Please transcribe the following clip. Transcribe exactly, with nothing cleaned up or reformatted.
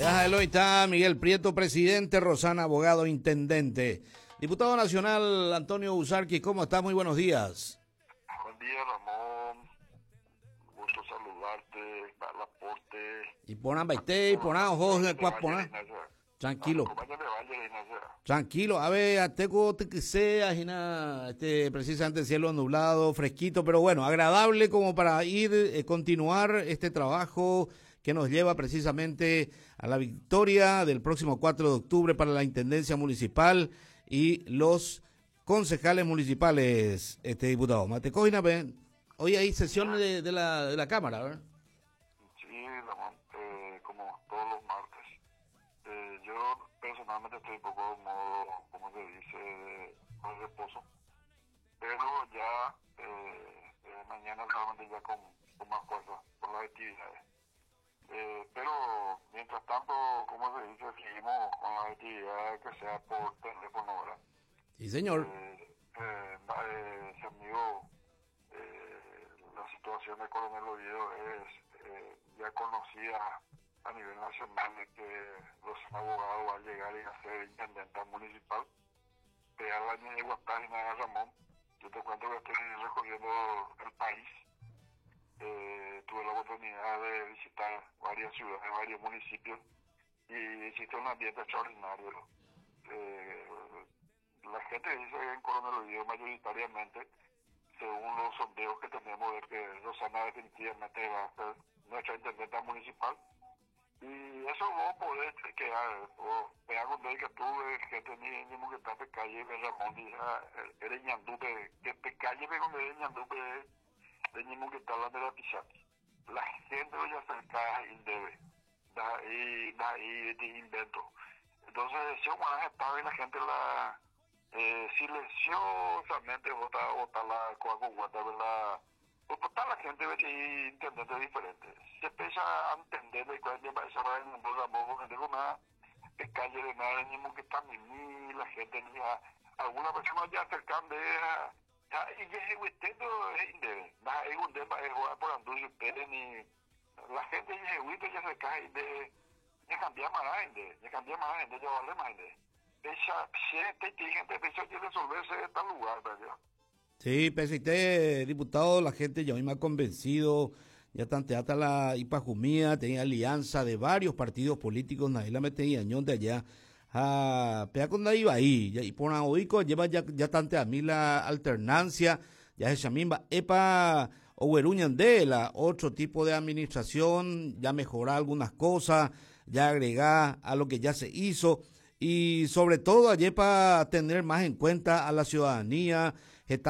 Ya hoy está Miguel Prieto, presidente, Rosana, abogado, intendente. Diputado nacional Antonio Busarqui, ¿cómo está? Muy buenos días. Buen día, Ramón. Gusto saludarte, dar aporte. Y ponan baité, y ponan ojos de cuapona. Tranquilo. Tranquilo, a ver, ateco te que sea, este, precisamente cielo nublado, fresquito, pero bueno, agradable como para ir, eh, continuar este trabajo que nos lleva precisamente a la victoria del próximo cuatro de octubre para la Intendencia Municipal y los concejales municipales, este diputado. Matecojina, hoy hay sesiones de, de, la, de la Cámara, ¿verdad? Sí, Ramón, eh, como todos los martes. Eh, yo personalmente estoy un poco en modo, como se dice, de, de reposo, pero ya eh, eh, mañana realmente ya con, con más fuerza por las actividades. Eh, pero mientras tanto, como se dice, seguimos con las actividades que sea por teléfono, ¿verdad? Sí, señor. Eh, eh, eh, se amigo, eh, la situación de Coronel Oviedo es eh, ya conocida a nivel nacional, de que los abogados van a llegar y a ser intendente municipal. Pegar la niña de Guapágina de Ramón, yo te cuento que estoy recorriendo el país. Eh, tuve la oportunidad de visitar varias ciudades, varios municipios, y existe un ambiente extraordinario. Eh, la gente dice que en Coronel Oviedo mayoritariamente, según los sondeos que tenemos, de que Rosana definitivamente va a ser nuestra intendenta municipal. Y eso vos podés quedar, vos pegar con que tuve gente ni ni que está pe calle de Ramón, dice, eres ñandupe, que pe calle de donde eres ñandupe, de ni que está hablando de la Pichati. La gente ya cerca y debe, da y da y de invento. Entonces, si un más estaba y la gente la eh, silenciosamente vota, vota la coaco guata, ¿verdad? Pues total la gente ve que intendentes diferentes. Se empieza a entender de cuál lleva esa radio en un programa, gente con nada, de calle de nada, ni que está ni ni la gente ni a alguna persona ya cercana de ya y ya es usted es indebe, nada es un tema es jugar por anduyo ustedes ni la gente ya es usted ya se cae de ya cambia más gente, ya cambia más gente, ya vale más gente. Esa gente tiene gente piensa que resolverse en tal lugar, ¿verdad? Sí, pese a usted, diputado, la gente ya hoy me ha convencido, ya tanteata la Ipajumía, tenía alianza de varios partidos políticos, nadie la mete y añón de allá, a pea con nadie iba ahí, y por oico lleva ya, ya tante a mí la alternancia, ya es chamimba, epa, oweruñan de la otro tipo de administración, ya mejorar algunas cosas, ya agregar a lo que ya se hizo, y sobre todo allí para tener más en cuenta a la ciudadanía,